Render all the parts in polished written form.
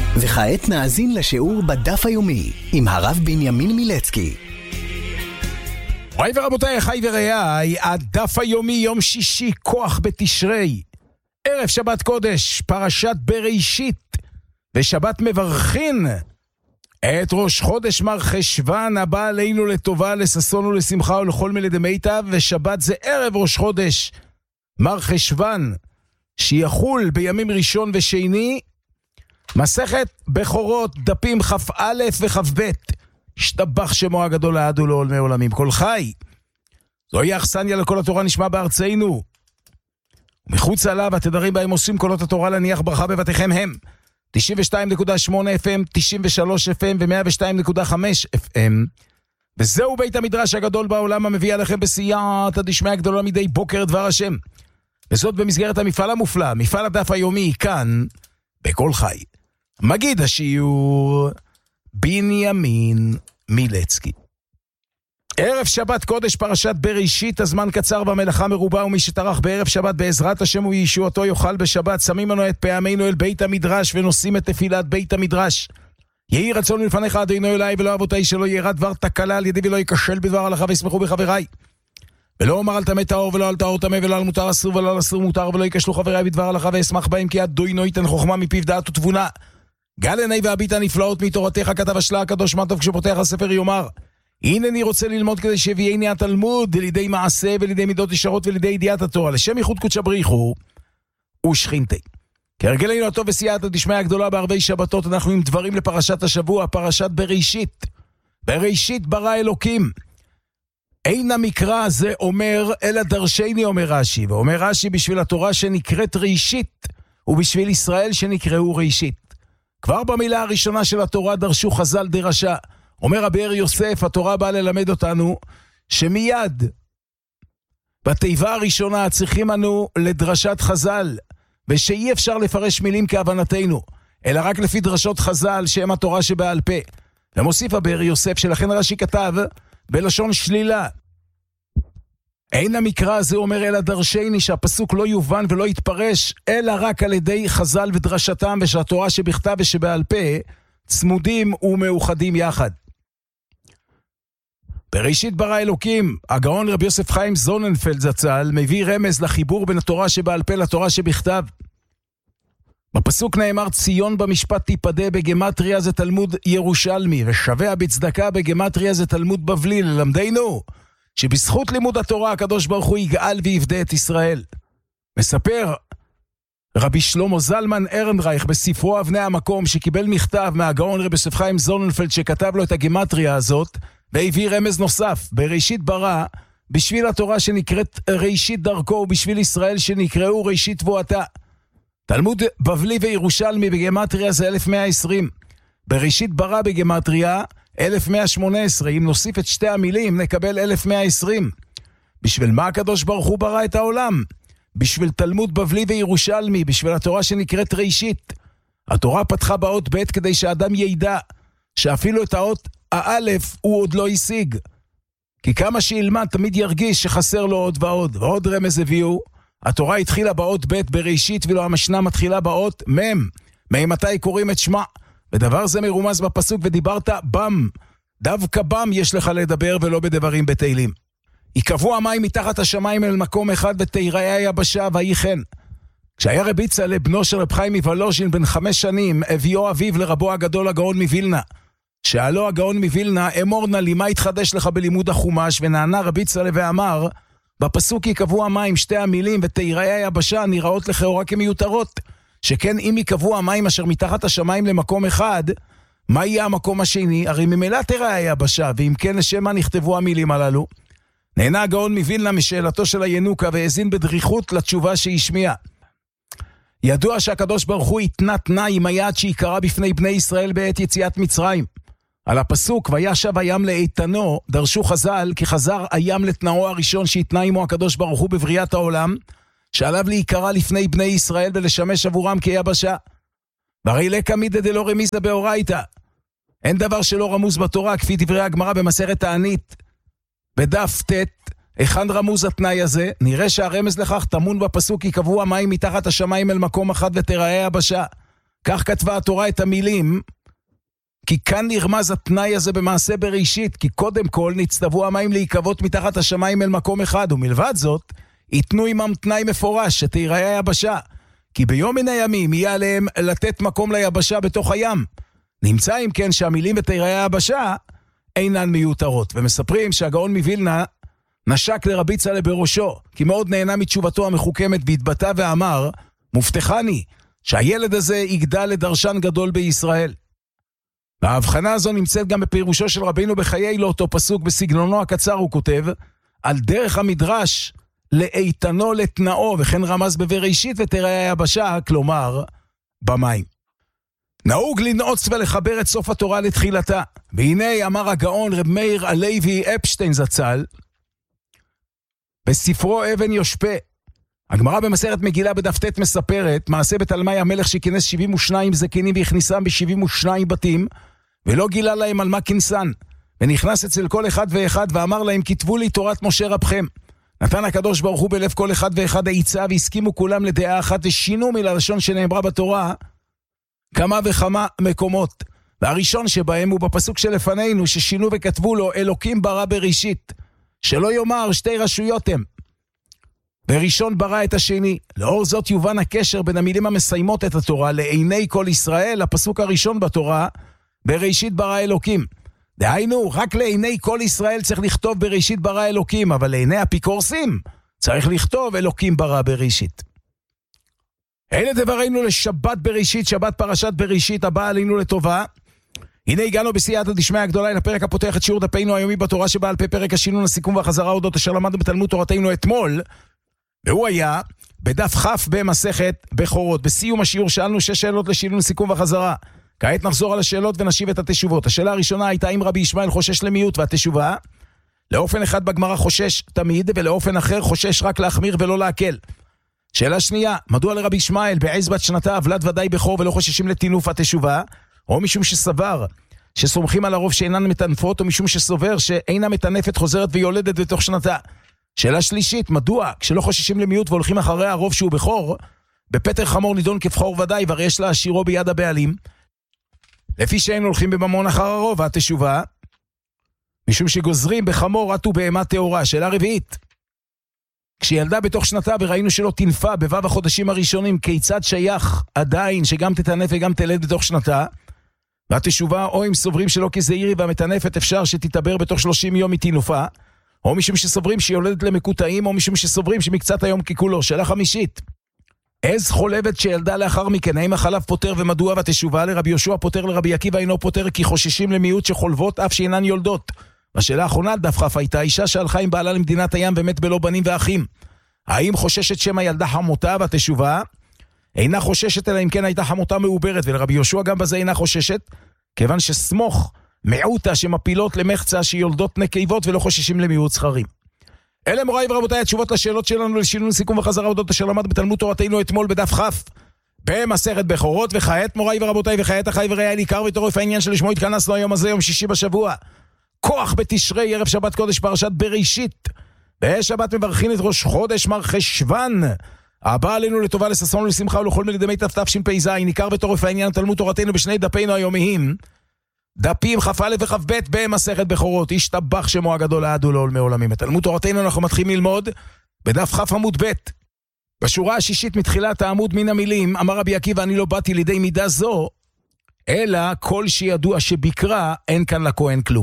וכעת נאזין לשיעור בדף היומי עם הרב בנימין מילצקי. היי ורבותיי, אחי ורעיי, הדף היומי יום שישי, כוח בתשרי, ערב שבת קודש, פרשת בראשית, ושבת מברכין את ראש חודש מר חשוון הבא עלינו לטובה, לששון ולשמחה ולכל מלדי מיטב. ושבת זה ערב ראש חודש מר חשוון, שיחול בימים ראשון ושני. מסכת בכורות, דפים כ"א וכ"ב. השתבח שמו הגדול לעד ולעולמי עולמים. כל חי, זוהי האכסניה לכל התורה נשמע בארצנו, ומחוץ עליו התדרים בהם עושים קולות התורה להניח ברכה בבתיכם הם 92.8 FM, 93 FM ו-102.5 FM. וזהו בית המדרש הגדול בעולם המביא עליכם בסייעתא דשמיא הגדולה מדי בוקר דבר השם, וזאת במסגרת המפעל המופלא, מפעל הדף היומי, כאן בכל חי. מגיד השיעור בנימין מילצקי. ערב שבת קודש, פרשת בראשית, הזמן קצר והמלאכה מרובה, ומי שטרח בערב שבת בעזרת השם וישועתו יאכל בשבת. שמים לנו את פעמינו אל בית המדרש ונושאים את תפילת בית המדרש. יהי רצון לפניך אדינו אליי ולא אבותיי, שלא ירא דבר תקלה על ידי ולא ייכשל בדבר הלכה, וישמחו בחבריי. ולא אומר על טמא טהור ולא על טהור טמא, ולא על מותר אסור ולא על אסור מותר, ולא ייכשלו חבריי בדבר הלכה, וישמח בהם, כי אדוני ייתן חוכמה מפיו דעת ותבונה. גל עיני והביט הנפלאות מתורתך, כתב השלה הקדוש. מה טוב כשפותח הספר יאמר, הנני רוצה ללמוד כדי שהביאני התלמוד לידי מעשה ולידי מידות ישרות ולידי ידיעת התורה, לשם ייחוד קודש בריחו ושכינתי. כהרגלנו הטוב בסייעתא דשמיא הגדולה בערבי שבתות, אנחנו עם דברים לפרשת השבוע, פרשת בראשית. בראשית ברא אלוקים. אין המקרא הזה אומר אלא דרשני, אומר רש"י. ואומר רש"י, בשביל התורה שנקראת ראשית ובשביל ישראל שנקראו ראשית. כבר במילה הראשונה של התורה דרשו חז"ל דרשה. אומר הבאר יוסף, התורה באה ללמד אותנו שמיד בתיבה הראשונה צריכים אנו לדרשת חז"ל, ושאי אפשר לפרש מילים כהבנתנו, אלא רק לפי דרשות חז"ל שהם התורה שבעל פה. ומוסיף הבאר יוסף שלכן רש"י כתב בלשון שלילה. אין המקרא הזה אומר אלא דרשני, שהפסוק לא יובן ולא יתפרש אלא רק על ידי חז"ל ודרשתם, ושהתורה שבכתב ושבעל פה צמודים ומאוחדים יחד. בראשית ברא אלוקים, הגאון רבי יוסף חיים זוננפלד זצ"ל מביא רמז לחיבור בין התורה שבעל פה לתורה שבכתב. בפסוק נאמר ציון במשפט תיפדה, בגמטריה זה תלמוד ירושלמי, ושווה בצדקה בגמטריה זה תלמוד בבלי. ללמדנו שבזכות לימוד התורה הקדוש ברוך הוא יגאל ויפדה את ישראל. מספר רבי שלמה זלמן ארנרייך בספרו אבני המקום, שקיבל מכתב מהגאון רבי יוסף חיים זוננפלד שכתב לו את הגמטריה הזאת, והביא רמז נוסף. בראשית ברא, בשביל התורה שנקראת ראשית דרכו, ובשביל ישראל שנקראו ראשית תבואתה. תלמוד בבלי וירושלמי בגמטריה זה 1120. בראשית ברא בגמטריה 1118. אם נוסיף את שתי המילים נקבל 1120. בשביל מה הקדוש ברוך הוא ברא את העולם? בשביל תלמוד בבלי וירושלמי, בשביל התורה שנקראת ראשית. התורה פתחה באות ב' כדי שהאדם ידע שאפילו את האות האלף הוא עוד לא השיג. כי כמה שילמד תמיד ירגיש שחסר לו עוד ועוד. ועוד רמז הביאו, התורה התחילה באות ב' בראשית, ולא המשנה מתחילה באות מ'. ממתי קוראים את שמה? ודבר זה מרומז בפסוק ודיברת בם. דווקא בם יש לך לדבר ולא בדברים בתהילים. יקבעו המים מתחת השמיים אל מקום אחד ותיראה היבשה ויהי כן. כשהיה רבי יצהלה בנו של רב חיים מוולוז'ין בן 5 שנים, הביאו אביו לרבו הגדול הגאון מווילנה. שאלו הגאון מווילנה, אמור נא לי, מה התחדש לך בלימוד החומש? ונענה רבי יצהלה ואמר, בפסוק יקבעו המים, שתי המילים ותיראה היבשה נראות לכאורה כמיותרות, שכן אם יקבעו המים אשר מתחת השמיים למקום אחד, מה יהיה המקום השני? הרי ממילא תיראה היבשה, ואם כן לשם מה נכתבו המילים הללו? נהנה הגאון מווילנה משאלתו של הינוקה, והאזין בדריכות לתשובה שהשמיע. ידוע שהקדוש ברוך הוא התנה תנאי עם היד שיקרא בפני בני ישראל בעת יציאת מצרים. על הפסוק וישב הים לאיתנו דרשו חז"ל כי חזר הים לתנאו הראשון שהתנה עמו הקדוש ברוך הוא בבריאת העולם, שעליו להיקרא לפני בני ישראל ולשמש עבורם כיבשה. והרי לקמידא דלא רמיזא באורייתא, אין דבר שלא רמוז בתורה, כפי דברי הגמרא במסכת תענית בדף ט'. היכן רמוז התנאי הזה? נראה שהרמז לכך טמון בפסוק יקבעו המים מתחת השמיים אל מקום אחד ותיראה היבשה. כך כתבה התורה את המילים, כי כאן נרמז התנאי הזה במעשה בראשית, כי קודם כל נצטוו המים להיקוות מתחת השמיים אל מקום אחד, ומלבד זאת, ייתנו עמם תנאי מפורש, שתיראה היבשה, כי ביום מן הימים יהיה עליהם לתת מקום ליבשה בתוך הים. נמצא אם כן שהמילים ותיראה היבשה אינן מיותרות, ומספרים שהגאון מווילנה נשק לרבי צהלה בראשו, כי מאוד נהנה מתשובתו המחוכמת, והתבטא ואמר, מובטחני שהילד הזה יגדל לדרשן גדול בישראל. וההבחנה הזו נמצאת גם בפירושו של רבינו בחיי לאותו פסוק, בסגנונו הקצר הוא כותב, על דרך המדרש לאיתנו לתנאו, וכן רמז בבראשית ותראה היבשה, כלומר במים. נהוג לנעוץ ולחבר את סוף התורה לתחילתה, והנה אמר הגאון רב מאיר הלוי אפשטיין זצ"ל, בספרו אבן יושפה, הגמרא במסכת מגילה בדף ט' מספרת, מעשה בתלמי המלך שכינס 72 זקנים והכניסם ב72 בתים, ולא גילה להם על מה כינסן, ונכנס אצל כל אחד ואחד ואמר להם, כתבו לי תורת משה רבכם. נתן הקדוש ברוך הוא בלב כל אחד ואחד העיצה, והסכימו כולם לדעה אחת, ושינו מלשון שנאמרה בתורה כמה וכמה מקומות. והראשון שבהם הוא בפסוק שלפנינו, ששינו וכתבו לו, אלוקים ברא בראשית, שלא יאמר שתי רשויות הם, וראשון ברא את השני. לאור זאת יובן הקשר בין המילים המסיימות את התורה לעיני כל ישראל, הפסוק הראשון בתורה, בראשית ברא אלוקים. דהיינו, רק לעיני כל ישראל צריך לכתוב בראשית ברא אלוקים, אבל לעיני אפיקורסים צריך לכתוב אלוקים ברא בראשית. אלה דברינו לשבת בראשית, שבת פרשת בראשית הבאה עלינו לטובה. הנה הגענו בסייעתא דשמיא הגדולה אל הפרק הפותח את שיעור דפינו היומי בתורה שבעל פה, פרק השינון, הסיכום והחזרה אודות אשר למדנו בתלמוד תורתנו אתמול, והוא היה בדף כ' במסכת בכורות. בסיום השיעור שאלנו 6 שאלות לשינון, סיכום וחזרה. כעת נחזור על השאלות ונשיב את התשובות. השאלה הראשונה הייתה אם רבי ישמעאל חושש למיעוט, והתשובה, לאופן אחד בגמרא חושש תמיד, ולאופן אחר חושש רק להחמיר ולא להקל. שאלה שנייה, מדוע לרבי ישמעאל בעז בת שנתה ולד ודאי בכור ולא חוששים לטינוף? התשובה, או משום שסבר שסומכים על הרוב שאינן מטנפות, או משום שסובר שאינה מטנפת חוזרת ויולדת בתוך שנתה. שאלה שלישית, מדוע כשלא חוששים למיעוט והולכים אחרי הרוב שהוא בכור, בפטר חמור נידון כבכור ודאי, והרי יש להשאירו ביד הבעלים, לפי שאין הולכים בממון אחר הרוב? התשובה, משום שגוזרים בחמור עטו בהמה טהורה. שאלה רביעית, כשילדה בתוך שנתה וראינו שלא תנפה בבב החודשים הראשונים, כיצד שייך עדיין שגם תתנף וגם תלד בתוך שנתה? והתשובה, או אם סוברים שלא כזעירי והמתנפת אפשר שתתעבר בתוך 30 יום מתינופה, או משום שסוברים שיולדת למקוטעים, או משום שסוברים שמקצת היום ככולו. שאלה חמישית, עז חולבת שילדה לאחר מכן, האם החלב פותר ומדוע? והתשובה, לרבי יהושע פותר, לרבי עקיבא אינו פותר, כי חוששים למיעוט שחולבות אף שאינן יולדות. והשאלה האחרונה, דף כ', הייתה אישה שהלכה עם בעלה למדינת הים ומת בלא בנים ואחים, האם חוששת שמא ילדה חמותה? והתשובה, אינה חוששת, אלא אם כן הייתה חמותה מעוברת. ולרבי יהושע גם בזה אינה חוששת, כיוון שסמוך מעוטה שמפילות למחצה שיולדות נקבות ולא חוששים למיעוט זכרים. אלה מוריי ורבותיי התשובות לשאלות שלנו לשינון, סיכום וחזרה אודות אשר למד בתלמוד תורתנו אתמול בדף כ' במסכת בכורות. וכעת מוריי ורבותיי, וכעת אחי ורעי, עיקר וטרוף העניין שלשמו התכנסנו היום הזה, יום שישי בשבוע, כוח בתשרי, ערב שבת קודש, פרשת בראשית. בשבת מברכין את ראש חודש מר חשוון, הבא עלינו לטובה, לששון ולשמחה ולכל מלדמי תשפ"ז. עיקר וטרוף העניין תלמוד תורתנו בשני דפינו היומיים, דפים כ"א וכ"ב במסכת בכורות. ישתבח שמו הגדול לעד ולעולמי עולמים. תלמוד תורתנו אנחנו מתחילים ללמוד בדף כ' עמוד ב', בשורה השישית מתחילת העמוד, מן המילים, אמר רבי עקיבא, אני לא באתי לידי מידה זו, אלא כל שידוע שבקרא אין כאן לכהן כלום.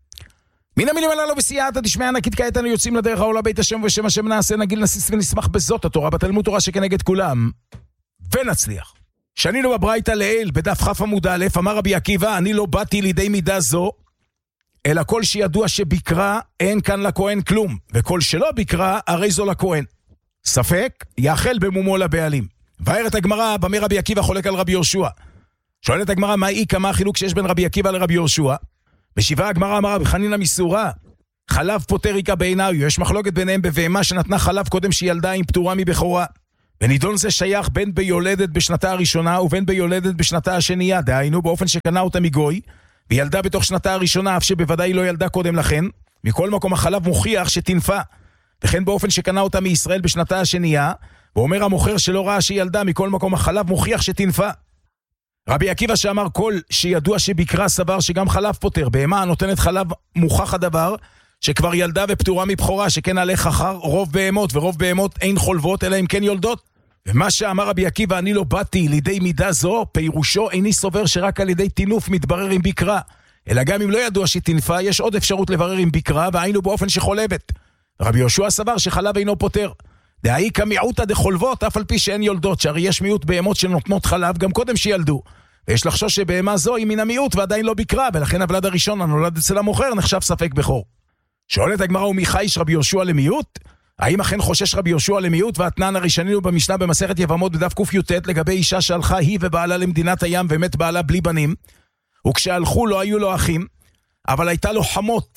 מן המילים הללו בסייעתא דשמיא ענקית, כעת אנו יוצאים לדרך העולה בית השם, ובשם השם נעשה נגיל נסיס ונשמח בזאת התורה בתלמוד תורה שכנגד כולם, ונצליח. שנינו בברייתא לעיל בדף כ' עמוד א', אמר רבי עקיבא, אני לא באתי לידי מידה זו, אלא כל שידוע שבקרא אין כאן לכהן כלום, וכל שלא בקרא הרי זו לכהן. ספק יאכל במומו לבעלים. וארת הגמרא, במה רבי עקיבא חולק על רבי יהושע? שואלת הגמרא, מה אי כמה החילוק שיש בין רבי עקיבא לרבי יהושע? בשבעה הגמרא אמרה רבי חנינא מסורה, חלב פוטר איכא בעיניו. יש מחלוקת ביניהם בבהמה שנתנה חלב קודם שילדה עם פטורה מבכורה, ונידון זה שייך בין ביולדת בשנתה הראשונה ובין ביולדת בשנתה השנייה, דהיינו באופן שקנה אותה מגוי וילדה בתוך שנתה הראשונה, אף שבוודאי לא ילדה קודם לכן. מכל מקום החלב מוכיח שתנפה, וכן באופן שקנה אותה מישראל בשנתה השנייה, ואומר המוכר שלא ראה שילדה, מכל מקום החלב מוכיח שתנפה. רבי עקיבא שאמר כל שידוע שבקרה סבר שגם חלב פותר, בהמה נותנת חלב מוכח הדבר, שכבר ילדה ופטורה מבחורה, שכן הלך אחר רוב בהמות, ורוב בהמות אין חולבות אלא אם כן יולדות. ומה שאמר רבי עקיבא, אני לא באתי לידי מידה זו, פירושו איני סובר שרק על ידי תינוף מתברר עם בקרה, אלא גם אם לא ידוע שתנפה, יש עוד אפשרות לברר עם בקרה, והיינו באופן שחולבת. רבי יהושע סבר שחלב אינו פותר. דהי כמיעוטא דחולבות, אף על פי שאין יולדות, שהרי יש מיעוט בהמות שנותנות חלב גם קודם שילדו. ויש לחשוש שבהמה זו היא מן המיעוט ועדיין לא בקרה, ולכן הוולד הראשון הנולד אצל המוכר נחשב ספק בכור. שואלת הגמרא, ומי חייש רבי יהושע למיעוט? האם אכן חושש רבי יהושע למיעוט? והתנן הראשונים הוא במשנה במסכת יבמות בדף קי"ט לגבי אישה שהלכה היא ובעלה למדינת הים ומת בעלה בלי בנים, וכשהלכו לא היו לו אחים, אבל הייתה לו חמות.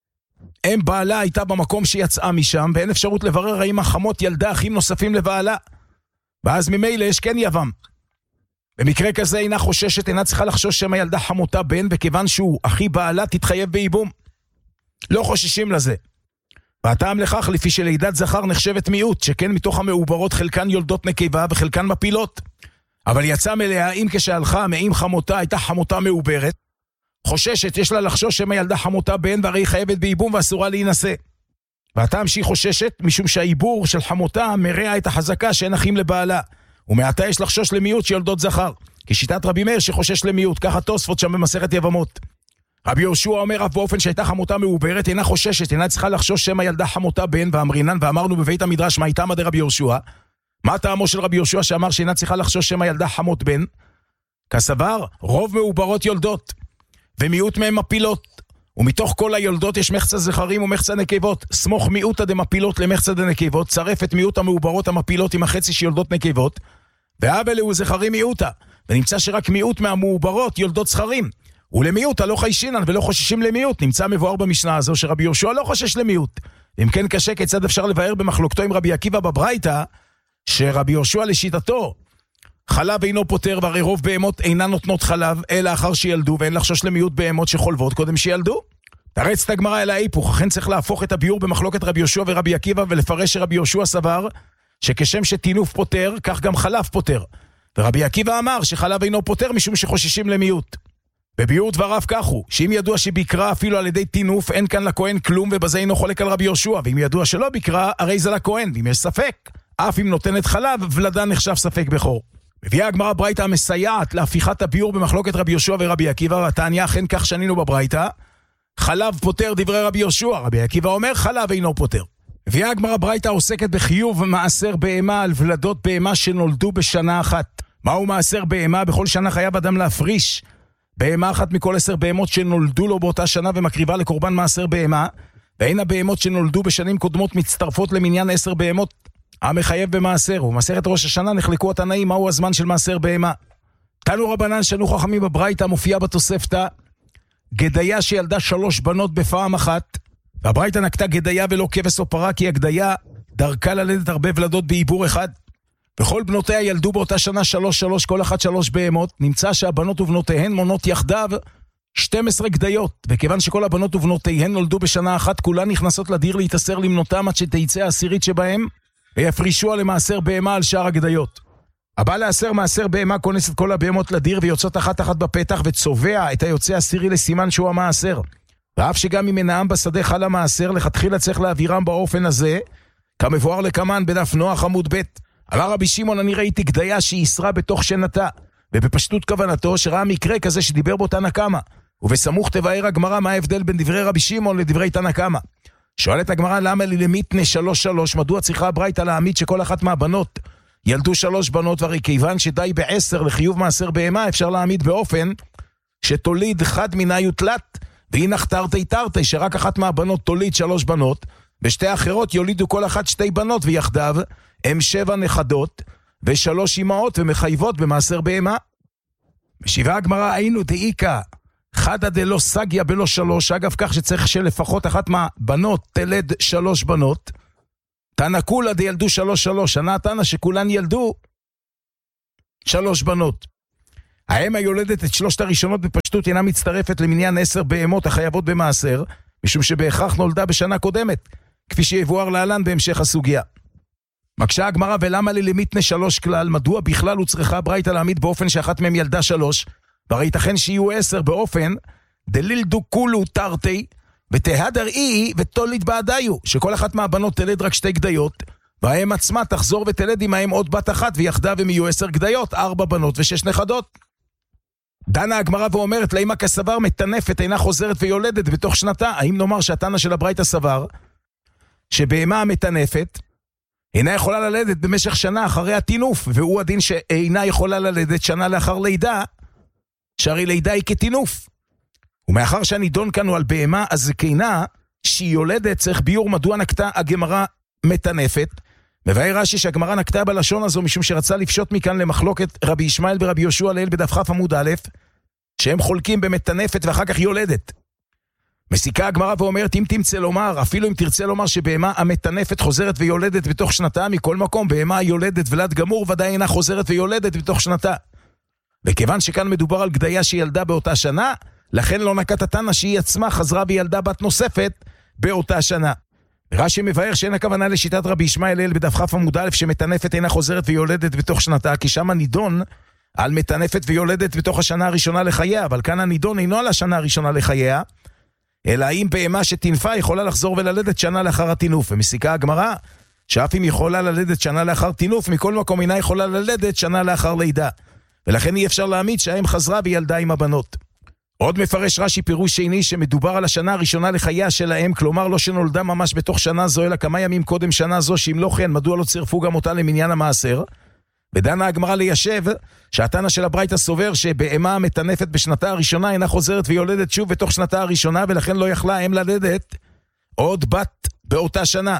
אם בעלה הייתה במקום שיצאה משם, ואין אפשרות לברר האם החמות ילדה אחים נוספים לבעלה. ואז ממילא יש כן יבם. במקרה כזה אינה חוששת, אינה צריכה לחשוש שמה ילדה חמותה בן, וכיוון שהוא אחי בעלה תתחייב בייבום. לא חוששים לזה. והטעם לכך לפי שלידת זכר נחשבת מיעוט, שכן מתוך המעוברות חלקן יולדות נקבה וחלקן מפילות. אבל יצא מלאה, אם כשהלכה מאם חמותה הייתה חמותה מעוברת, חוששת, יש לה לחשוש שמה ילדה חמותה בן, והרי היא חייבת בייבום ואסורה להינשא. והטעם שהיא חוששת, משום שהעיבור של חמותה מראה את החזקה שאין אחים לבעלה. ומעתה יש לחשוש למיעוט שיולדות זכר. כשיטת רבי מאיר שחושש למיעוט, ככה תוספות שם במסכת יבמות. רבי יהושע אומר אף באופן שהייתה חמותה מעוברת, אינה חוששת, אינה צריכה לחשוש שמה ילדה חמותה בן, ואמרינן, ואמרנו בבית המדרש מה הייתה מדי רבי יהושע. מה טעמו של רבי יהושע שאמר שאינה צריכה לחשוש שמה ילדה חמות בן? כסבר, רוב מעוברות יולדות, ומיעוט מהם מפילות. ומתוך כל היולדות יש מחצה זכרים ומחצה נקבות. סמוך מיעוטה דמפילות למחצה דנקבות, צרף את מיעוט המעוברות המפילות עם החצי שיולדות נקבות, והאבל הוא זכרים מיעוטה, ונמצא שרק מיעוט מהמעוברות יולדות זכרים. ולמיעוטה לא חיישינן ולא חוששים למיעוט. נמצא מבואר במשנה הזו שרבי יהושע לא חושש למיעוט. אם כן קשה כיצד אפשר לבאר במחלוקתו עם רבי עקיבא בברייתא, שרבי יהושע לשיטתו חלב אינו פותר, והרי רוב בהמות אינן נותנות חלב אלא אחר שילדו, ואין לחשוש למיעוט בהמות שחולבות קודם שילדו. תרץ את הגמרא אל ההיפוך, אכן צריך להפוך את הביור במחלוקת רבי יהושע ורבי עקיבא ולפרש שרבי יהושע סבר שכשם שטינוף פותר כך גם חלב פותר, ורבי עקיבא אמר שחלב אינו פותר משום שחוששים למיעוט. בביור דבריו כך הוא, שאם ידוע שביקרה אפילו על ידי טינוף אין כאן לכהן כלום, ובזה אינו חולק על רבי יהושע, ואם ידוע שלא ביקרה הרי זה לכהן, ואם יש ספק אף אם נותנת חלב ולדה נחשב ספק בכור. מביאה הגמרא ברייתא המסייעת להפיכת הביור במחלוקת רבי יהושע ורבי עקיבא, והתניא אכן כך שנינו בברייתא, חלב פותר דברי רבי יהושע, רבי עקיבא אומר חלב אינו פותר. מביאה הגמרא ברייתא עוסקת בחיוב מעשר בהמה על ולדות בהמה שנולדו בשנה אחת. מהו מעשר בהמה? בכל שנה חייב אדם להפריש בהמה אחת מכל 10 בהמות שנולדו לו באותה שנה ומקריבה לקורבן מעשר בהמה, ואין הבהמות שנולדו בשנים קודמות מצטרפות למניין 10 בהמות המחייב במעשר. ובמסכת ראש השנה נחלקו התנאים מהו הזמן של מעשר בהמה. תנו רבנן שנו חכמים בברייתא, מופיע בתוספתא גדיה שילדה 3 בנות בפעם אחת, והברייתא נקטה גדיה ולא כבש או פרה, כי הגדיה דרכה ללדת הרבה ולדות בעיבור אחד. וכל בנותיה ילדו באותה שנה 3 כל אחת 3 בהמות. נמצא שהבנות ובנותיהן מונות יחדיו 12 גדיות, וכיוון שכל הבנות ובנותיהן נולדו בשנה אחת, כולן נכנסות לדיר להתאסר למנותם עד שתיצא העשירית שבהם, ויפרישו למעשר בהמה על שאר הגדיות. הבא לאסר מעשר בהמה כונס את כל הבהמות לדיר, ויוצאות אחת אחת בפתח, וצובע את היוצא עשירי לסימן שהוא המעשר. ואף שגם אם מנעם בשדה חל המעשר, לכתחילה צריך להעבירם באופן הזה, כמבואר לקמן בדף נוח עמוד ב'. אמר רבי שמעון, אני ראיתי גדיה שישרה בתוך שנתה, ובפשטות כוונתו שראה מקרה כזה שדיבר בו תנא קמא, ובסמוך תבאר הגמרא מה ההבדל בין דברי רבי שמעון לדברי תנא קמא. שואלת הגמרא, למה למיתנה 3, מדוע צריכה הברייתא להעמיד שכל אחת מהבנות ילדו 3 בנות, והרי כיוון שדי ב10 לחיוב מעשר בהמה, אפשר להעמיד באופן שתוליד חד מינה יותלת, והינך תרתי, שרק אחת מהבנות תוליד 3 בנות, ושתי אחרות יולידו כל אחת 2 בנות, ויחדיו הם 7 נכדות ו3 אמהות, ומחייבות במעשר בהמה. משיבה הגמרא, היינו דאיקה חדא דלא סגיה בלא 3, אגב כך שצריך שלפחות אחת מהבנות תלד 3 בנות, תנא כולה דילדו 3, ענה תנא שכולן ילדו 3 בנות. האם היולדת את 3 הראשונות בפשטות אינה מצטרפת למניין 10 בהמות החייבות במעשר, משום שבהכרח נולדה בשנה קודמת, כפי שיבואר להלן בהמשך הסוגיה. מקשה הגמרא, ולמה ללמיתנה 3 כלל? מדוע בכלל הוא צריכה ברייתא להעמיד באופן שאחת מהם ילדה 3? והרי ייתכן שיהיו 10 באופן דלילדו כולו תרתי ותהדר אי ותוליד בעדיו, שכל אחת מהבנות תלד רק 2 גדיות, והאם עצמה תחזור ותלד עמהם עוד בת אחת, ויחדיו הם יהיו 10 גדיות, 4 בנות ו6 נכדות. דנה הגמרא ואומרת, לאמא כסבר מטנפת אינה חוזרת ויולדת בתוך שנתה. האם נאמר שהתנא של הברייתא סבר שבהמה המטנפת אינה יכולה ללדת במשך שנה אחרי התינוף, והוא הדין שאינה יכולה ללדת שנה לאחר לידה, שהרי לידה היא כתינוף. ומאחר שהנידון כאן הוא על בהמה הזקנה שהיא יולדת, צריך ביור מדוע נקטה הגמרא מטנפת. מבאר רש"י שהגמרא נקטה בלשון הזו משום שרצה לפשוט מכאן למחלוקת רבי ישמעאל ורבי יהושע ליל בדף כ' עמוד א', שהם חולקים במטנפת ואחר כך יולדת. מסיקה הגמרא ואומרת, אם תמצא לומר, אפילו אם תרצה לומר שבהמה המטנפת חוזרת ויולדת בתוך שנתה, מכל מקום בהמה יולדת ולד גמור ודאי אינה חוזרת ויולדת בתוך שנתה. וכיוון שכאן מדובר על גדיה שילדה באותה שנה, לכן לא נקט התנא שהיא עצמה חזרה וילדה בת נוספת באותה שנה. רש"י מבאר שאין הכוונה לשיטת רבי ישמעאל ליל בדף כ' עמוד א' שמטנפת אינה חוזרת ויולדת בתוך שנתה, כי שם הנידון על מטנפת ויולדת בתוך השנה הראשונה לחייה, אבל כאן הנידון אינו על השנה הראשונה לחייה, אלא אם בהמה שתנפה יכולה לחזור וללדת שנה לאחר התינוף. ומסיקה הגמרא שאף אם יכולה ללדת שנה לאחר תינוף, מכל מקום אינה יכולה ללדת שנה לאחר לידה, ולכן אי אפשר להעמיד שהאם חזרה וילדה עם הבנות. עוד מפרש רש"י פירוש שני שמדובר על השנה הראשונה לחייה של האם, כלומר לא שנולדה ממש בתוך שנה זו, אלא כמה ימים קודם שנה זו, שאם לא כן, מדוע לא צירפו גם אותה למניין המעשר? ודנה הגמרא ליישב שהתנא של הברייתא סובר שבהמה המטנפת בשנתה הראשונה אינה חוזרת ויולדת שוב בתוך שנתה הראשונה, ולכן לא יכלה האם ללדת עוד בת באותה שנה.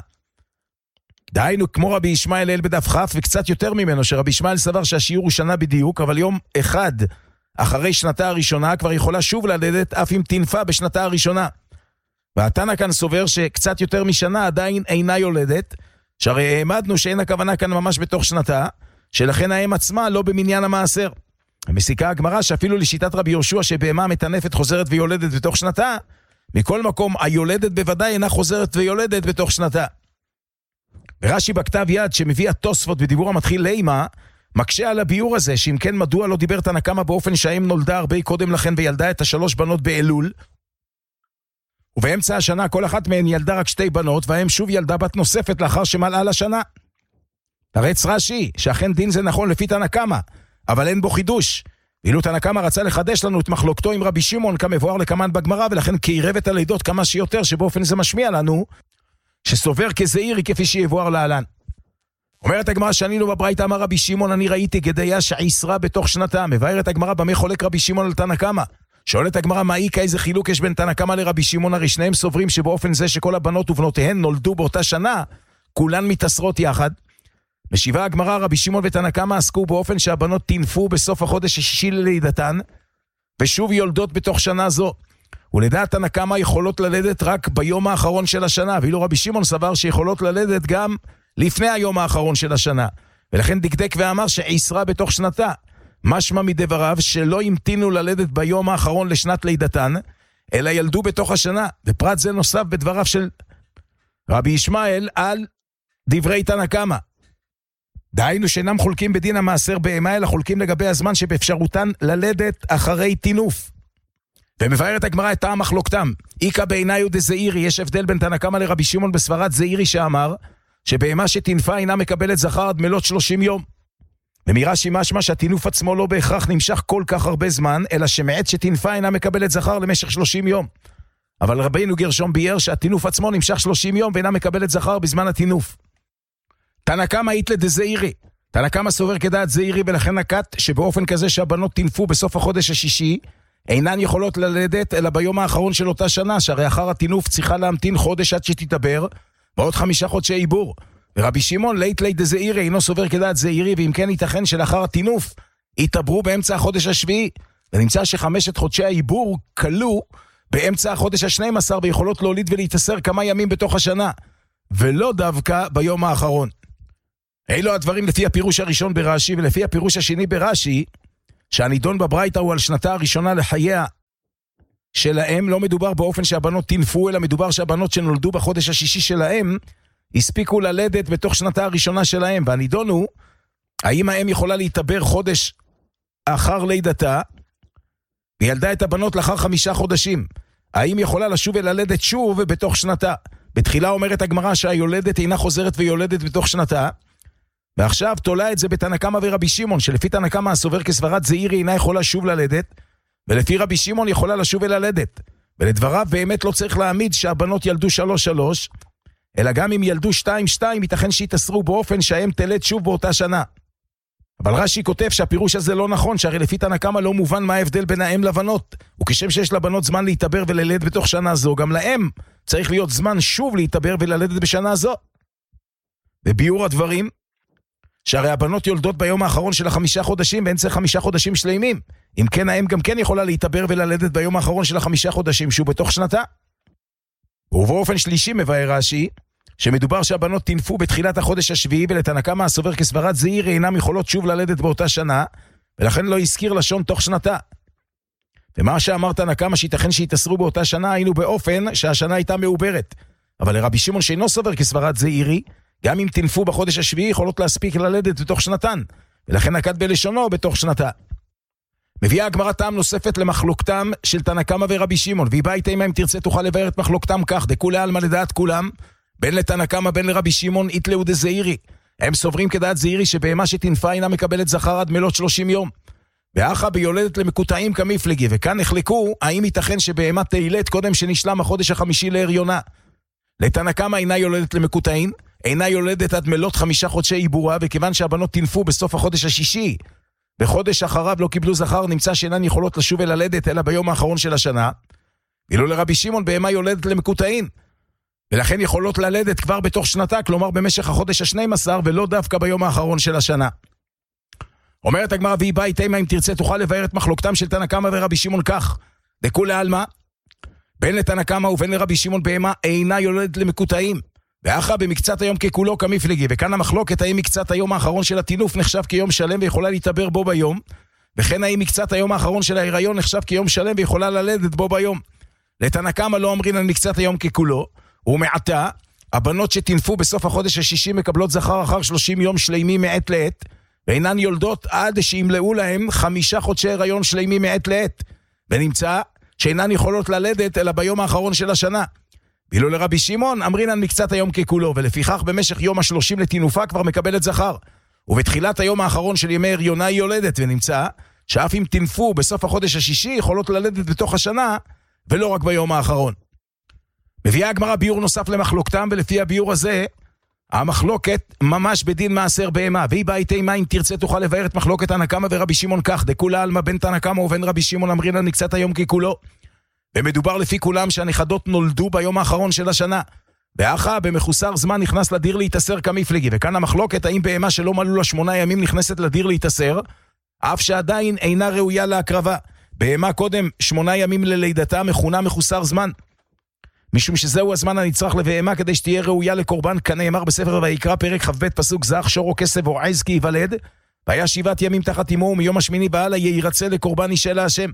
דהיינו כמו רבי ישמעאל ליל בדף כ' וקצת יותר ממנו, שרבי ישמעאל סבר שהשיעור הוא שנה בדיוק, אבל יום אחד אחרי שנתה הראשונה כבר יכולה שוב ללדת אף אם תנפה בשנתה הראשונה. והתנא כאן סובר שקצת יותר משנה עדיין אינה יולדת, שהרי העמדנו שאין הכוונה כאן ממש בתוך שנתה, שלכן האם עצמה לא במניין המעשר. מסיקה הגמרא שאפילו לשיטת רבי יהושע שבהמה מטנפת חוזרת ויולדת בתוך שנתה, מכל מקום היולדת בוודאי אינה חוזרת ויולדת בתוך שנתה. ורש"י בכתב יד שמביא התוספות בדיבור המתחיל לימה, מקשה על הביור הזה, שאם כן מדוע לא דיבר תנא קמא באופן שהאם נולדה הרבה קודם לכן וילדה את 3 בנות באלול, ובאמצע השנה כל אחת מהן ילדה רק 2 בנות, והאם שוב ילדה בת נוספת לאחר שמלאה לשנה. הרץ רש"י שאכן דין זה נכון לפי תנא קמא, אבל אין בו חידוש. ואילו תנא קמא רצה לחדש לנו את מחלוקתו עם רבי שמעון כמבואר לקמן בגמרא, ולכן קירב את הלידות כמה שיותר, שבאופן זה משמיע לנו שסובר כזעירי כפי שיבואר להלן. אומרת הגמרא שענינו בברייתא, אמר רבי שמעון, אני ראיתי גדיה שעיסרה בתוך שנתה. מבארת הגמרא במה חולק רבי שמעון על תנא קמא. שואלת הגמרא, מה איקה, איזה חילוק יש בין תנא קמא לרבי שמעון? הרי שניהם סוברים שבאופן זה שכל הבנות ובנותיהן נולדו באותה שנה, כולן מתאסרות יחד. משיבה הגמרא, רבי שמעון ותנא קמא עסקו באופן שהבנות תנפו בסוף החודש השישי ללידתן, ושוב יולדות בתוך שנה זו. ולדעת תנא קמא יכולות ללדת רק ביום האחרון של השנה, ואילו רבי שמעון סבר שיכולות ללדת גם לפני היום האחרון של השנה, ולכן דקדק ואמר שעיסרה בתוך שנתה. משמע מדבריו שלא המתינו ללדת ביום האחרון לשנת לידתן, אלא ילדו בתוך השנה. ופרט זה נוסף בדבריו של רבי ישמעאל על דברי תנא קמא. דהיינו שאינם חולקים בדין המעשר בהמה, אלא חולקים לגבי הזמן שבאפשרותן ללדת אחרי תינוף. ומבארת הגמרא את טעם מחלוקתם. איקה בעיניו דזעירי, יש הבדל בין תנא קמא לרבי שמעון בסברת זעירי שאמר שבהמה שתנפה אינה מקבלת זכר עד מלות 30 יום. ומרש"י משמע שהתינוף עצמו לא בהכרח נמשך כל כך הרבה זמן, אלא שמעת שתנפה אינה מקבלת זכר למשך 30 יום. אבל רבינו גרשום ביאר שהתינוף עצמו נמשך 30 יום ואינה מקבלת זכר בזמן התינוף. תנא קמא איתלא דזעירי. תנא קמא סובר כדעת זעירי, ולכן נקט שבאופן כזה שהבנות תנפו בסוף החודש השישי, אינן יכולות ללדת אלא ביום האחרון של אותה שנה, שהרי אחר התינוף צריכה להמתין חודש עד שתתעבר, ועוד 5 חודשי עיבור. ורבי שמעון ליתלי דזעירי אינו סובר כדעת זעירי, ואם כן ייתכן שלאחר התינוף יתעברו באמצע החודש השביעי, ונמצא ש5 חודשי העיבור כלו באמצע החודש ה-12, ויכולות להוליד ולהתאסר כמה ימים בתוך השנה, ולא דווקא ביום האחרון. אלו הדברים לפי הפירוש הראשון ברש"י, ולפי הפירוש השני ברש"י, שהנידון בברייתא הוא על שנתה הראשונה לחייה שלהם, לא מדובר באופן שהבנות תנפו, אלא מדובר שהבנות שנולדו בחודש השישי שלהם הספיקו ללדת בתוך שנתה הראשונה שלהם, והנידון הוא, האם האם יכולה להתעבר חודש אחר לידתה, וילדה את הבנות לאחר 5 חודשים, האם יכולה לשוב וללדת שוב בתוך שנתה? בתחילה אומרת הגמרא שהיולדת אינה חוזרת ויולדת בתוך שנתה, ועכשיו תולה את זה בתנא קמא ורבי שמעון, שלפי תנא קמא הסובר כסברת זעירי אינה יכולה שוב ללדת, ולפי רבי שמעון יכולה לשוב וללדת. ולדבריו באמת לא צריך להעמיד שהבנות ילדו 3, אלא גם אם ילדו 2, ייתכן שיתאסרו באופן שהאם תלד שוב באותה שנה. אבל רש"י כותב שהפירוש הזה לא נכון, שהרי לפי תנא קמא לא מובן מה ההבדל בין האם לבנות, וכשם שיש לבנות זמן להתעבר וללדת בתוך שנה זו, גם לאם צריך להיות זמן שוב להתעבר וללדת בשנה זו. בביאור הדברים, שהרי הבנות יולדות ביום האחרון של 5 חודשים, ואין צריך 5 חודשים שלמים. אם כן, האם גם כן יכולה להתעבר וללדת ביום האחרון של 5 חודשים שהוא בתוך שנתה. ובאופן שלישי מבאר רש"י, שמדובר שהבנות תנפו בתחילת החודש השביעי, ולתנא קמא הסובר כסברת זעיר אינם יכולות שוב ללדת באותה שנה, ולכן לא הזכיר לשון תוך שנתה. ומה שאמר תנא קמא שייתכן שיתאסרו באותה שנה, היינו באופן שהשנה הייתה מעוברת. אבל לרבי שמעון שאינו סובר כסברת זעירי, גם אם תנפו בחודש השביעי יכולות להספיק ללדת בתוך שנתן, ולכן נקט בלשונו בתוך שנתה. מביאה הגמרא טעם נוספת למחלוקתם של תנא קמא ורבי שמעון, והיא באה איתם אם תרצה תוכל לבאר את מחלוקתם כך, דכולי עלמא לדעת כולם, בין לתנא קמא בין לרבי שמעון איתלאו דזעירי. הם סוברים כדעת זעירי שבהמה שתנפה אינה מקבלת זכר עד מלות 30 יום. ואחא ביולדת למקוטעים כמפלגי, וכאן נחלקו האם ייתכן שבהמה תילד קודם שנשלם החודש החמישי להריונה. לתנא קמא אינה יולדת למקוטעים, אינה יולדת עד מלות 5 חודשי עיבורה, וכיוון שהבנות תנפו בסוף החודש השישי, בחודש אחריו לא קיבלו זכר, נמצא שאינן יכולות לשוב וללדת אלא ביום האחרון של השנה. ואילו לרבי שמעון בהמה יולדת למקוטעים, ולכן יכולות ללדת כבר בתוך שנתה, כלומר במשך החודש ה-12, ולא דווקא ביום האחרון של השנה. אומרת הגמרא, והיא באה איתם אם תרצה תוכל לבאר את מחלוקתם של תנא קמא ורבי שמעון כך, דכולי עלמא, בין לתנא קמא ובין לרבי שמעון בהמה אינה יולדת למקוטעים, ואחא במקצת היום ככולו כמפלגי, וכאן המחלוקת האם מקצת היום האחרון של התינוף נחשב כיום שלם ויכולה להתעבר בו ביום, וכן האם מקצת היום האחרון של ההיריון נחשב כיום שלם ויכולה ללדת בו ביום. לתנא קמא לא אומרים על מקצת היום ככולו, ומעתה הבנות שתנפו בסוף החודש השישי מקבלות זכר אחר 30 יום שלמים מעת לעת, ואינן יולדות עד שימלאו להם 5 חודשי הריון שלמים מעת לעת, ונמצא שאינן יכולות ללדת אלא ביום האחרון של השנה. ואילו לרבי שמעון אמרינן מקצת היום ככולו, ולפיכך במשך יום ה-30 לתינופה כבר מקבלת זכר, ובתחילת היום האחרון של ימי הריונה היא יולדת, ונמצא שאף אם תנפו בסוף החודש השישי יכולות ללדת בתוך השנה ולא רק ביום האחרון. מביאה הגמרא ביור נוסף למחלוקתם, ולפי הביור הזה המחלוקת ממש בדין מעשר בהמה, והיא באה איתי אם תרצה תוכל לבאר את מחלוקת תנא קמא ורבי שמעון כך, דכולי עלמא בין תנא קמא ובין רבי שמעון אמרינן מקצת היום ככולו, ומדובר לפי כולם שהנכדות נולדו ביום האחרון של השנה, ואחא במחוסר זמן נכנס לדיר להתאסר כמפלגי, וכאן המחלוקת האם בהמה שלא מלאו לה 8 ימים נכנסת לדיר להתאסר, אף שעדיין אינה ראויה להקרבה. בהמה קודם 8 ימים ללידתה מכונה מחוסר זמן, משום שזהו הזמן הנצרך לבהמה כדי שתהיה ראויה לקורבן, כנאמר בספר ויקרא פרק כ"ב פסוק זך שור או כסף או עז כי ייוולד, והיה 7 ימים תחת אמו, ומיום השמיני והלאה ירצה לקורבן אישה להשם.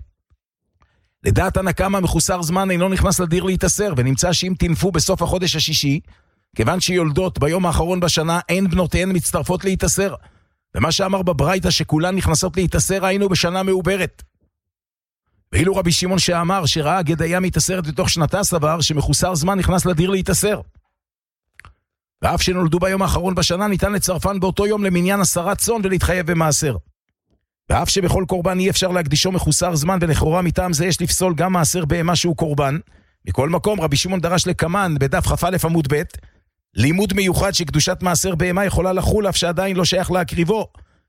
לדעת תנא קמא מחוסר זמן אינו נכנס לדיר להתאסר, ונמצא שאם תנפו בסוף החודש השישי, כיוון שיולדות ביום האחרון בשנה, אין בנותיהן מצטרפות להתאסר. ומה שאמר בברייתא שכולן נכנסות להתאסר היינו בשנה מעוברת. ואילו רבי שמעון שאמר שראה גדיה מתאסרת בתוך שנתה סבר שמחוסר זמן נכנס לדיר להתאסר. ואף שנולדו ביום האחרון בשנה ניתן לצרפן באותו יום למניין 10 צאן ולהתחייב במעשר. ואף שבכל קורבן אי אפשר להקדישו מחוסר זמן, ולכאורה מטעם זה יש לפסול גם מעשר בהמה שהוא קורבן. מכל מקום רבי שמעון דרש לקמן בדף כ"א עמוד ב' לימוד מיוחד שקדושת מעשר בהמה יכולה לחול אף שעדיין לא שייך להקריבו,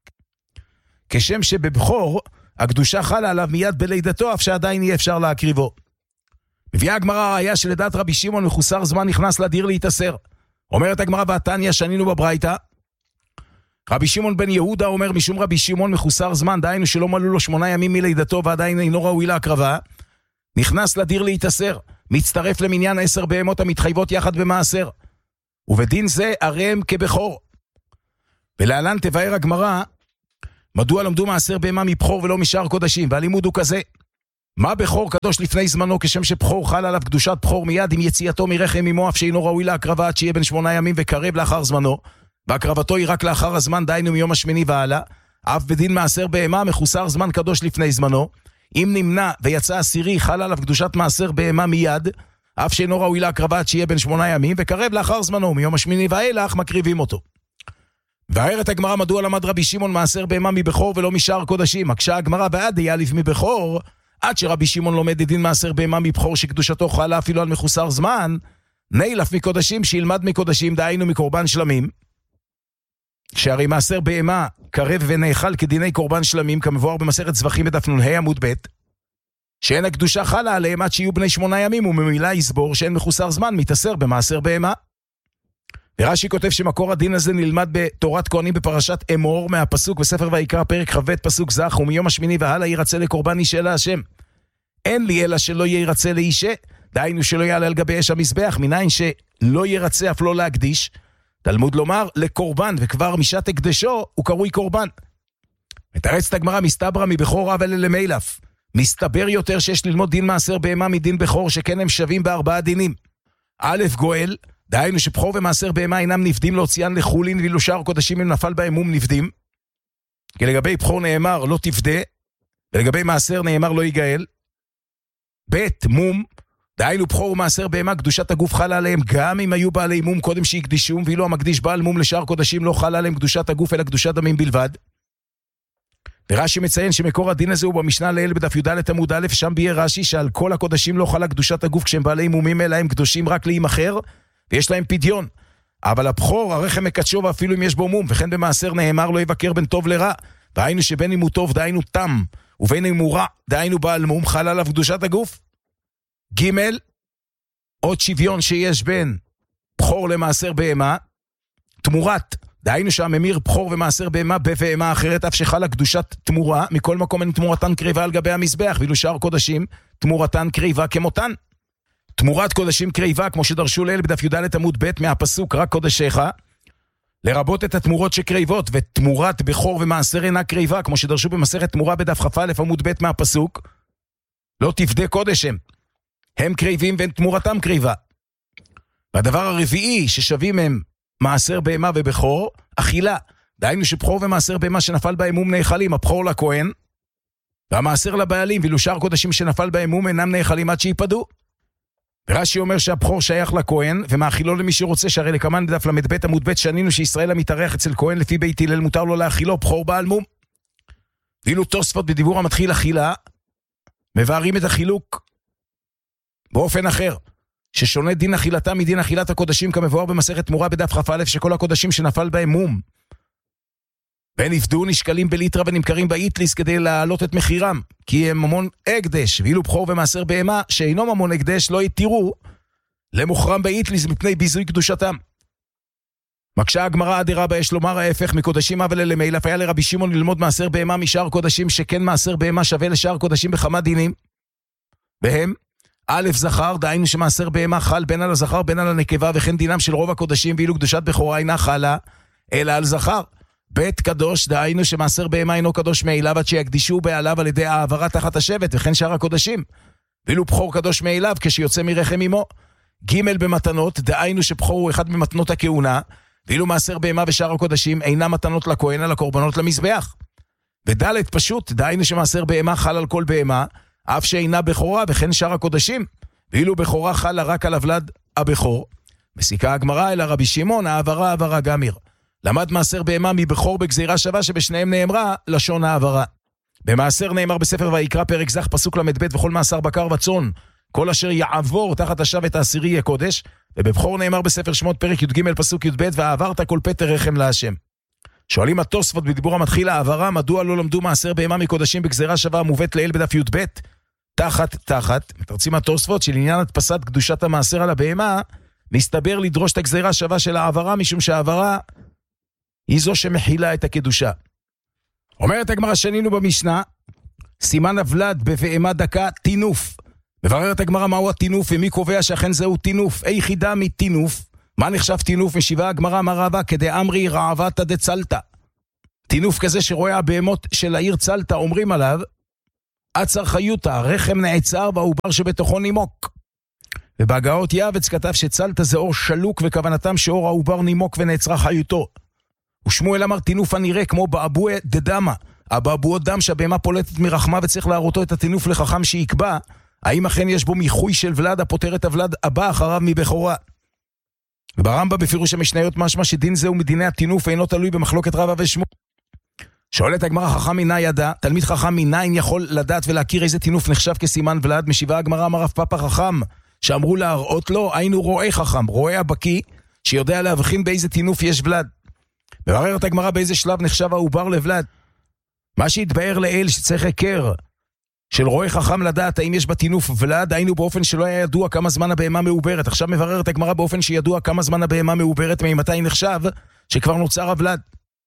כשם שבבחור הקדושה חלה עליו מיד בלידתו אף שעדיין אי אפשר להקריבו. מביאה הגמרא ראיה שלדעת רבי שמעון מחוסר זמן נכנס לדיר להתאסר. אומרת הגמרא והתניא שנינו בברייתא, רבי שמעון בן יהודה אומר משום רבי שמעון מחוסר זמן, דהיינו שלא מלאו לו 8 ימים מלידתו ועדיין אינו ראוי להקרבה, נכנס לדיר להתאסר, מצטרף למניין 10 בהמות המתחייבות יחד במעשר, ובדין זה הרם כבכור. ולהלן תבאר הגמרא מדוע למדו מעשר בהמה מבחור ולא משאר קודשים, והלימוד הוא כזה: מה בכור קדוש לפני זמנו, כשם שבכור חל עליו קדושת בכור מיד עם יציאתו מרחם אמו, אף שאינו ראוי להקרבה עד שיהיה בן 8 ימים וקרב לאחר זמנו, והקרבתו היא רק לאחר הזמן, דהיינו מיום השמיני והלאה. אף בדין מעשר בהמה מחוסר זמן קדוש לפני זמנו, אם נמנע ויצא עשירי חל עליו קדושת מעשר בהמה מיד, אף שאינו ראוי להקרבה עד שיהיה בן 8 ימים וקרב לאחר זמנו, מיום השמיני ואילך מקריבים אותו. והערת הגמרא מדוע למד רבי שמעון מעשר בהמה מבכור ולא משאר קודשים. מקשה הגמרא בעד יאליף מבכור, עד שרבי שמעון לומד דין מעשר בהמה מבכור שקדושתו חלה אפילו על מחוסר זמן, נאילף מקודשים שילמד מקודשים, דהיינו מקורבן שלמים, שהרי מעשר בהמה קרב ונאכל כדיני קורבן שלמים, כמבואר במסכת זבחים בדף נ"ה עמוד ב', שאין הקדושה חלה עליהם עד שיהיו בני 8 ימים, וממילא יסבור שאין מחוסר זמן מתאסר במעשר בהמה. ורש"י כותב שמקור הדין הזה נלמד בתורת כהנים בפרשת אמור, מהפסוק בספר ויקרא פרק ח' פסוק זך, ומיום השמיני והלאה ירצה לקורבן אישה להשם. אין לי אלא שלא ירצה לאישה, דהיינו שלא יעלה על גבי אש המזבח, מניין שלא ירצה אף לא להקדיש, תלמוד לומר לקורבן, וכבר משעת הקדשו הוא קרוי קורבן. מתרצת הגמרא מסתברא מבכור אבל למילף. מסתבר יותר שיש ללמוד דין מעשר בהמה מדין בכור, שכן הם שווים ב4 דינים. א' גואל, דהיינו שבכור ומעשר בהמה אינם נפדים להוציאן לחולין, ואילו שאר קודשים אם נפל בהם מום נפדים. כי לגבי בכור נאמר לא תפדה, ולגבי מעשר נאמר לא יגאל. ב' מום, דהיינו בכור ומעשר בהמה קדושת הגוף חלה עליהם גם אם היו בעלי מום קודם שהקדישום, ואילו המקדיש בעל מום לשאר קודשים לא חלה עליהם קדושת הגוף אלא קדושת דמים בלבד. ורש"י מציין שמקור הדין הזה הוא במשנה לעיל בדף י"ד עמוד א', שם ביאר רש"י שעל כל הקודשים לא חלה קדושת הגוף כשהם בעלי מומים, אלא הם קדושים רק להימכר ויש להם פדיון. אבל הבכור הרחם מקדשו ואפילו אם יש בו מום, וכן במעשר נאמר לא יבקר בין טוב לרע, דהיינו שבין אם הוא טוב דהיינו תם, ובין אם הוא רע דהיינו בעל מום, חלה עליו קדושת הגוף. ג' עוד שוויון שיש בין בכור למעשר בהמה, תמורת, דהיינו שהממיר בכור ומעשר בהמה בבהמה אחרת, אף שחלה קדושת תמורה, מכל מקום אין תמורתן קריבה על גבי המזבח, ואילו שאר קודשים תמורתן קריבה כמותן. תמורת קודשים קריבה, כמו שדרשו לאל בדף י"ד עמוד ב' מהפסוק רק קודשיך, לרבות את התמורות שקריבות, ותמורת בכור ומעשר אינה קריבה, כמו שדרשו במסכת תמורה בדף כ"א עמוד ב' מהפסוק, לא תפדה קודשם. הם קריבים ואין תמורתם קריבה. והדבר הרביעי ששווים הם מעשר בהמה ובכור, אכילה. דהיינו שבכור ומעשר בהמה שנפל בהם מום נאכלים, הבכור לכהן, והמעשר לבעלים, ואילו שאר קודשים שנפל בהם מום אינם נאכלים עד שיפדו. ורש"י אומר שהבכור שייך לכהן, ומאכילו למי שרוצה, שהרי לקמן בדף ל"ב עמוד ב' שנינו שישראל המתארח אצל כהן לפי בית הלל מותר לו להאכילו, בכור בעל מום. ואילו תוספות בדיבור המתחיל אכילה, מבארים את החילוק באופן אחר, ששונה דין אכילתה מדין אכילת הקודשים, כמבואר במסכת תמורה בדף כ"א, שכל הקודשים שנפל בהם מום ונפדו נשקלים בליטרה ונמכרים באיטליס כדי להעלות את מחירם, כי הם ממון הקדש, ואילו בכור ומעשר בהמה שאינו ממון הקדש לא יתירו למוכרם באיטליס מפני ביזוי קדושתם. מקשה הגמרא אדירה יש לומר ההפך, מקודשים אבל למילף היה לרבי שמעון ללמוד מעשר בהמה משאר קודשים, שכן מעשר בהמה שווה לשאר קודשים בכמה דינים, והם א' זכר, דהיינו שמעשר בהמה חל בין על הזכר בין על הנקבה, וכן דינם של רוב הקודשים, ואילו קדושת בכורה אינה חלה אלא על זכר. ב' קדוש, דהיינו שמעשר בהמה אינו קדוש מאליו עד שיקדישו בעליו על ידי העברה תחת השבט, וכן שאר הקודשים, ואילו בכור קדוש מאליו כשיוצא מרחם אמו. ג' במתנות, דהיינו שבכור הוא אחד ממתנות הכהונה, ואילו מעשר בהמה ושאר הקודשים אינם מתנות לכהן אלא קורבנות למזבח. וד' פשוט, דהיינו שמעשר בהמה חל על כל בהמה אף שאינה בכורה, וכן שאר הקודשים, ואילו בכורה חלה רק על הוולד הבכור. מסיקה הגמרא אלא רבי שמעון העברה גמיר. למד מעשר בהמה מבכור בגזירה שווה, שבשניהם נאמרה לשון העברה. במעשר נאמר בספר ויקרא פרק זך פסוק ל"ב, וכל מעשר בקר וצאן כל אשר יעבור תחת השבט העשירי יהיה קודש, ובבכור נאמר בספר שמות פרק י"ג פסוק י"ב, ועברת כל פטר רחם להשם. שואלים התוספות בדיבור המתחיל העברה, מדוע לא למדו מעשר בהמה מקודשים בגזירה שווה המובאת לעיל בדף י"ב תחת, מתרצים התוספות שלעניין הדפסת קדושת המעשר על הבהמה, מסתבר לדרוש את הגזירה שווה של העברה, משום שהעברה היא זו שמכילה את הקדושה. אומרת הגמרא שנינו במשנה, סימן הוולד בבהמה דקה תינוף. מבררת הגמרא מהו התינוף ומי קובע שאכן זהו תינוף, אי חידה מתינוף. מה נחשב תינוף? משיבה הגמרא מרבה כדי אמרי רעבתא דצלתא. תינוף כזה שרואה הבהמות של העיר צלתא אומרים עליו עצר חיותה, הרחם נעצר והעובר שבתוכו נימוק. ובהגאות יעבץ כתב שצלת זה אור שלוק, וכוונתם שאור העובר נימוק ונעצרה חיותו. ושמואל אמר תינוף הנראה כמו באבוע דדמה, הבאבוע דם שהבהמה פולטת מרחמה וצריך להראותו את התינוף לחכם שיקבע, האם אכן יש בו מיחוי של ולד הפותר את הוולד הבא אחריו מבכורה. וברמב"ם בפירוש המשניות משמע שדין זהו מדיני התינוף אינו תלוי במחלוקת רבא ושמואל. שואלת הגמרא חכם מנה ידע, תלמיד חכם מניין יכול לדעת ולהכיר איזה תינוף נחשב כסימן ולד? משיבה הגמרא אמר רב פאפא חכם, שאמרו להראות לו, היינו רואה חכם, רואה הבקי, שיודע להבחין באיזה תינוף יש ולד. מבררת הגמרא באיזה שלב נחשב העובר לוולד. מה שהתבאר לאל שצריך הכר של רואה חכם לדעת האם יש בתינוף ולד, היינו באופן שלא היה ידוע כמה זמן הבהמה מעוברת. עכשיו מבררת הגמרא באופן שידוע כמה זמן הבהמה מעוברת, ממתי נחשב שכבר נוצר הוולד.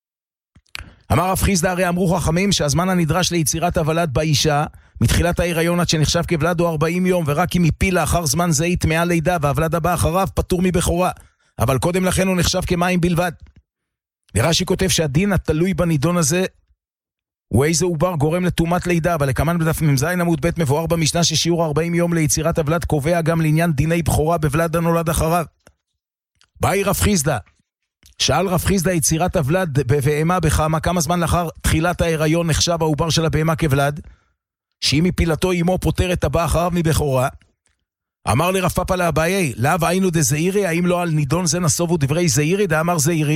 אמר רב חיסדא, הרי אמרו חכמים שהזמן הנדרש ליצירת הוולד באישה מתחילת ההיריון עד שנחשב כוולד הוא 40 יום, ורק אם יפיל לאחר זמן זה יטמעה לידה והוולד הבא אחריו פטור מבכורה, אבל קודם לכן הוא נחשב כמים בלבד. ורש"י כותב שהדין התלוי בנידון הזה הוא איזה עובר גורם לטומאת לידה, אבל לקמן בדף מ"ז עמוד ב' מבואר במשנה ששיעור 40 יום ליצירת הוולד קובע גם לעניין דיני בכורה בוולד הנולד אחריו. באי רב חיסדא, שאל רב חיסדא יצירת הוולד בבהמה בכמה, כמה זמן לאחר תחילת ההיריון נחשב העובר של הבהמה כוולד, שאם מפילתו אמו פותר את הבא אחריו מבכורה. אמר לרב פאפא לאביי, לאו היינו דזעירי, האם לא על נידון זה נסובו דברי זעירי? דאמר זעירי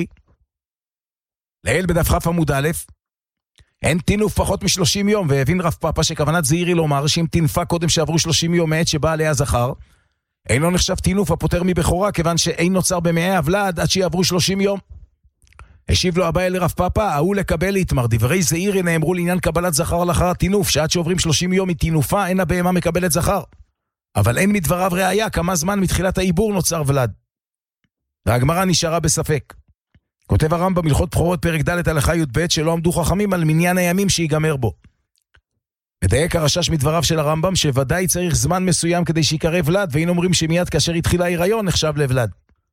לעיל בדף כ' עמוד א', אין תינוף פחות מ-30 יום, והבין רב פאפא שכוונת זעירי לומר שאם תינפה קודם שעברו 30 יום מעת שבא עליה זכר, אינו נחשב תינוף הפותר מבכורה, כיוון שאין נוצר במעי הוולד עד שיעברו 30 יום. השיב לו אביי לרב פאפא, ההוא לקבל להתמר, דברי זעירי נאמרו לעניין קבלת זכר לאחר התינוף, שעד שעוברים 30 יום מתינופה אין הבהמה מקבלת זכר. אבל אין מדבריו ראיה כמה זמן מתחילת העיבור נוצר ולד. והגמרא נשארה בספק. כותב הרמב"ם בהלכות בכורות פרק ד' הלכה י"ב שלא עמדו חכמים על מניין הימים שיגמר בו. מדייק הרשש מדבריו של הרמב"ם שוודאי צריך זמן מסוים כדי שיקרא ולד, ואין אומרים שמיד כאשר התחילה ההיריון נחשב לוולד.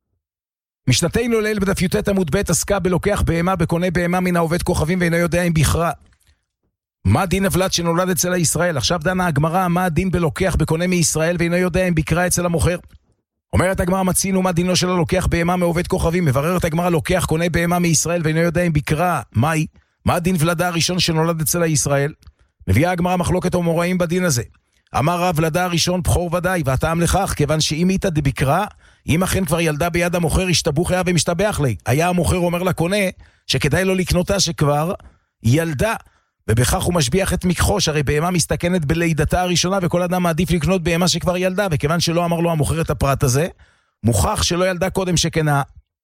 משנתנו ליל בדף י"ט עמוד ב' עסקה בלוקח בהמה בקונה בהמה מן העובד כוכבים ואינו יודע אם בכרה. מה דין הוולד שנולד אצל הישראל? עכשיו דנה הגמרא מה הדין בלוקח בקונה מישראל ואינו יודע אם בכרה אצל המוכר. אומרת הגמרא מצינו מה דינו של הלוקח בהמה מעובד כוכבים. מבררת הגמרא לוקח קונה בהמה מישראל ואינו יודע אם בכרה. מה דין ולדה הראשון שנולד אצל הישראל? מביאה הגמרא מחלוקת ומוראים בדין הזה. אמר רב ולדה הראשון בכור ודאי, והטעם לכך כיוון שאם איתה דבקרה, אם אכן כבר ילדה ביד המוכר השתבוך היה ומשתבח לי, היה המוכר אומר לקונה שכדאי לו לקנותה שכבר ילדה, ובכך הוא משביח את מקחו, שהרי בהמה מסתכנת בלידתה הראשונה וכל אדם מעדיף לקנות בהמה שכבר ילדה, וכיוון שלא אמר לו המוכר את הפרט הזה, מוכח שלא ילדה קודם שכנה.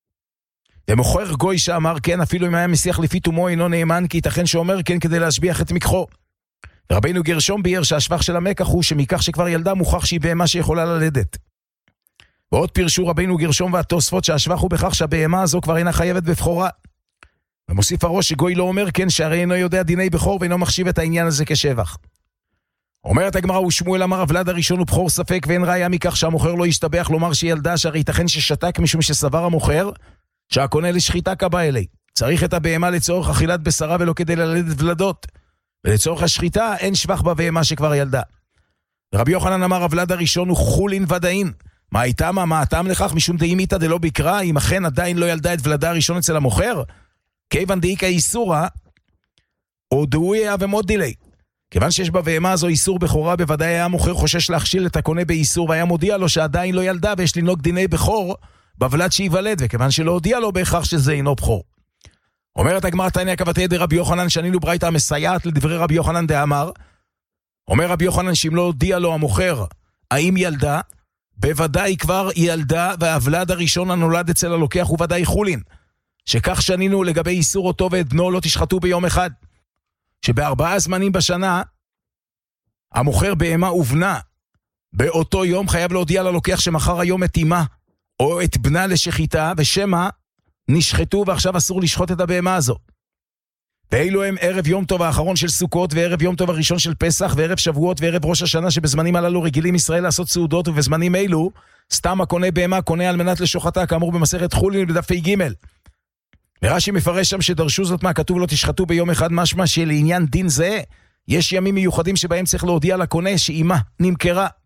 ומוכר גוי שאמר כן, אפילו אם היה משיח לפי תומו אינו נאמן, כי ייתכן שאומר כן כדי להשביח את מקחו. רבינו גרשום ביאר שהשבח של המקח הוא שמכך שכבר ילדה מוכח שהיא בהמה שיכולה ללדת. ועוד פירשו רבינו גרשום והתוספות שהשבח הוא בכך שהבהמה הזו כבר אינה חייבת בבכורה. ומוסיף הראש שגוי לא אומר כן שהרי אינו יודע דיני בכור ואינו מחשיב את העניין הזה כשבח. אומרת הגמרא ושמואל אמר הוולד הראשון הוא בכור ספק ואין ראיה מכך שהמוכר לא ישתבח לומר שהיא ילדה, שהרי ייתכן ששתק משום שסבר המוכר שהקונה לשחיטה קבע אלי. צריך את הבהמה לצורך אכילת בשרה ולא כדי ללדת ולדות. ולצורך השחיטה אין שבח בבהמה שכבר ילדה. רבי יוחנן אמר הוולד הראשון הוא חולין ודאין. מה איתה מה הטעם לכך? משום דאם איתה דלא בקרה, אם אכן עדיין לא ילדה את ולדה הראשון אצל המוכר, כיוון דאיקה איסורה, או דאויה ומוד דילי. כיוון שיש בבהמה הזו איסור בכורה, בוודאי היה המוכר חושש להכשיל את הקונה באיסור, והיה מודיע לו שעדיין לא ילדה ויש לנהוג דיני בכור בוולד שיוולד, וכיוון שלא הודיע לו בהכרח שזה אינו בכור. אומרת הגמרא תניא קבתי דרבי יוחנן שנינו ברייתא מסייעת לדברי רבי יוחנן דאמר. אומר רבי יוחנן שאם לא הודיע לו המוכר האם ילדה, בוודאי כבר ילדה, והוולד הראשון הנולד אצל הלוקח הוא ודאי חולין. שכך שנינו לגבי איסור אותו ואת בנו לא תשחטו ביום אחד. שב4 זמנים בשנה המוכר בהמה ובנה באותו יום חייב להודיע ללוקח שמחר היום את אמה או את בנה לשחיטה, ושמה נשחטו ועכשיו אסור לשחוט את הבהמה הזו. ואילו הם ערב יום טוב האחרון של סוכות, וערב יום טוב הראשון של פסח, וערב שבועות, וערב ראש השנה, שבזמנים הללו רגילים ישראל לעשות סעודות, ובזמנים אלו סתם הקונה בהמה קונה על מנת לשוחטה, כאמור במסכת חולין בדף ג'. ורש"י מפרש שם שדרשו זאת מהכתוב לא תשחטו ביום אחד, משמע שלעניין דין זה יש ימים מיוחדים שבהם צריך להודיע לקונה שאימה נמכרה